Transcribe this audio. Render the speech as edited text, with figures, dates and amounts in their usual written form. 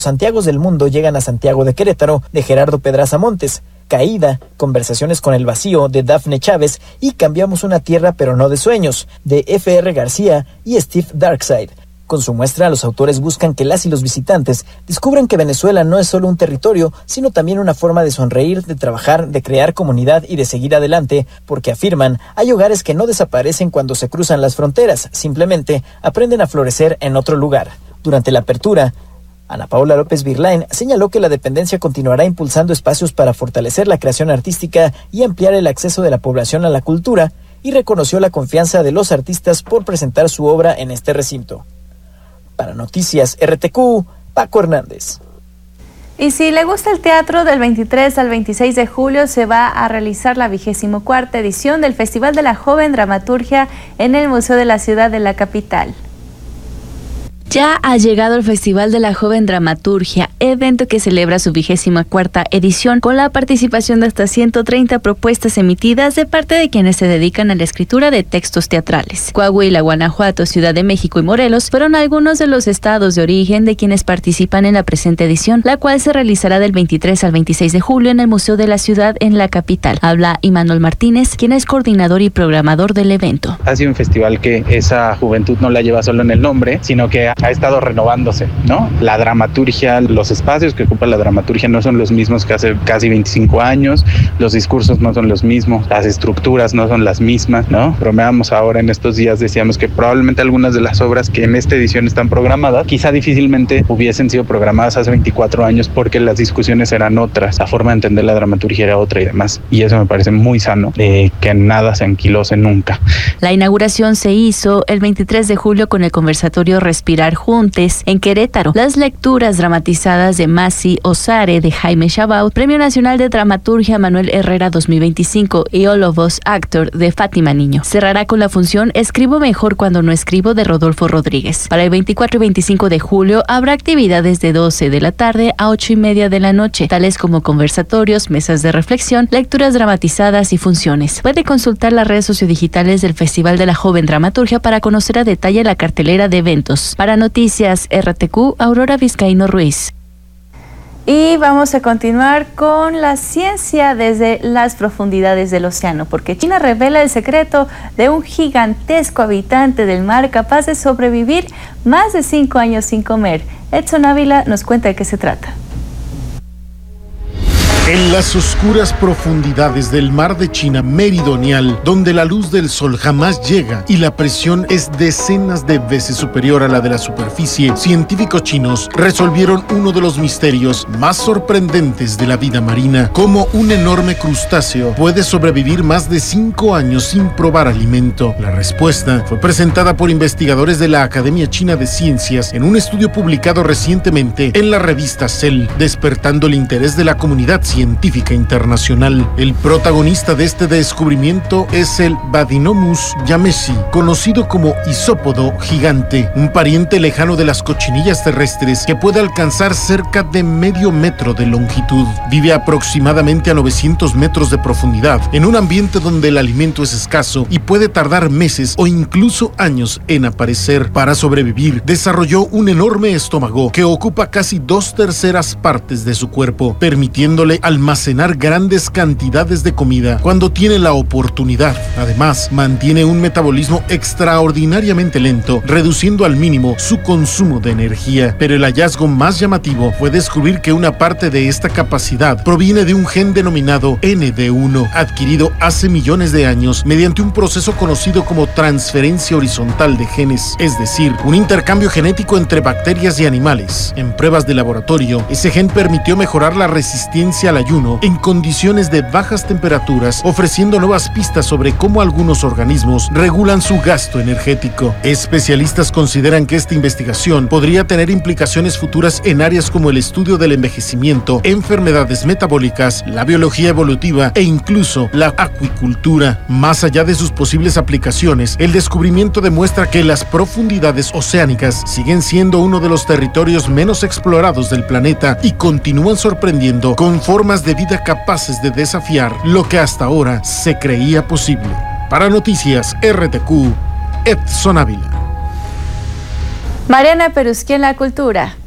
Santiagos del mundo llegan a Santiago de Querétaro, de Gerardo Pedraza Montes. Caída, Conversaciones con el vacío, de Dafne Chávez, y Cambiamos una tierra pero no de sueños, de F.R. García y Steve Darkside. Con su muestra, los autores buscan que las y los visitantes descubran que Venezuela no es solo un territorio, sino también una forma de sonreír, de trabajar, de crear comunidad y de seguir adelante, porque afirman, hay hogares que no desaparecen cuando se cruzan las fronteras, simplemente aprenden a florecer en otro lugar. Durante la apertura, Ana Paula López Virlain señaló que la dependencia continuará impulsando espacios para fortalecer la creación artística y ampliar el acceso de la población a la cultura, y reconoció la confianza de los artistas por presentar su obra en este recinto. Para Noticias RTQ, Paco Hernández. Y si le gusta el teatro, del 23 al 26 de julio se va a realizar la 24ª edición del Festival de la Joven Dramaturgia en el Museo de la Ciudad de la capital. Ya ha llegado el Festival de la Joven Dramaturgia, evento que celebra su 24ª edición con la participación de hasta 130 propuestas emitidas de parte de quienes se dedican a la escritura de textos teatrales. Coahuila, Guanajuato, Ciudad de México y Morelos fueron algunos de los estados de origen de quienes participan en la presente edición, la cual se realizará del 23 al 26 de julio en el Museo de la Ciudad en la capital. Habla Imanol Martínez, quien es coordinador y programador del evento. Ha sido un festival que esa juventud no la lleva solo en el nombre, sino que ha estado renovándose, ¿no? La dramaturgia, los espacios que ocupa la dramaturgia no son los mismos que hace casi 25 años, los discursos no son los mismos, las estructuras no son las mismas, ¿no? Bromeamos ahora en estos días, decíamos que probablemente algunas de las obras que en esta edición están programadas, quizá difícilmente hubiesen sido programadas hace 24 años porque las discusiones eran otras, la forma de entender la dramaturgia era otra y demás, y eso me parece muy sano, que nada se anquilose nunca. La inauguración se hizo el 23 de julio con el conversatorio Respirar Juntos en Querétaro. Las lecturas dramatizadas de Masi Osare de Jaime Chabau, Premio Nacional de Dramaturgia Manuel Herrera 2025 y All of Us Actor de Fátima Niño. Cerrará con la función Escribo mejor cuando no escribo de Rodolfo Rodríguez. Para el 24 y 25 de julio habrá actividades de 12 de la tarde a 8:30 de la noche, tales como conversatorios, mesas de reflexión, lecturas dramatizadas y funciones. Puede consultar las redes sociodigitales del Festival de la Joven Dramaturgia para conocer a detalle la cartelera de eventos. Para Noticias RTQ, Aurora Vizcaíno Ruiz. Y vamos a continuar con la ciencia desde las profundidades del océano, porque China revela el secreto de un gigantesco habitante del mar capaz de sobrevivir más de 5 años sin comer. Edson Ávila nos cuenta de qué se trata. En las oscuras profundidades del mar de China meridional, donde la luz del sol jamás llega y la presión es decenas de veces superior a la de la superficie, científicos chinos resolvieron uno de los misterios más sorprendentes de la vida marina: cómo un enorme crustáceo puede sobrevivir más de 5 años sin probar alimento. La respuesta fue presentada por investigadores de la Academia China de Ciencias en un estudio publicado recientemente en la revista Cell, despertando el interés de la comunidad científica internacional. El protagonista de este descubrimiento es el Badinomus yamesi, conocido como isópodo gigante, un pariente lejano de las cochinillas terrestres que puede alcanzar cerca de medio metro de longitud. Vive aproximadamente a 900 metros de profundidad, en un ambiente donde el alimento es escaso y puede tardar meses o incluso años en aparecer. Para sobrevivir, desarrolló un enorme estómago que ocupa casi 2/3 partes de su cuerpo, permitiéndole almacenar grandes cantidades de comida cuando tiene la oportunidad. Además, mantiene un metabolismo extraordinariamente lento, reduciendo al mínimo su consumo de energía. Pero el hallazgo más llamativo fue descubrir que una parte de esta capacidad proviene de un gen denominado ND1, adquirido hace millones de años mediante un proceso conocido como transferencia horizontal de genes, es decir, un intercambio genético entre bacterias y animales. En pruebas de laboratorio, ese gen permitió mejorar la resistencia al ayuno en condiciones de bajas temperaturas, ofreciendo nuevas pistas sobre cómo algunos organismos regulan su gasto energético. Especialistas consideran que esta investigación podría tener implicaciones futuras en áreas como el estudio del envejecimiento, enfermedades metabólicas, la biología evolutiva e incluso la acuicultura. Más allá de sus posibles aplicaciones, el descubrimiento demuestra que las profundidades oceánicas siguen siendo uno de los territorios menos explorados del planeta y continúan sorprendiendo con formas de vida capaces de desafiar lo que hasta ahora se creía posible. Para Noticias RTQ, Edson Ávila. Mariana Perusquí en la cultura.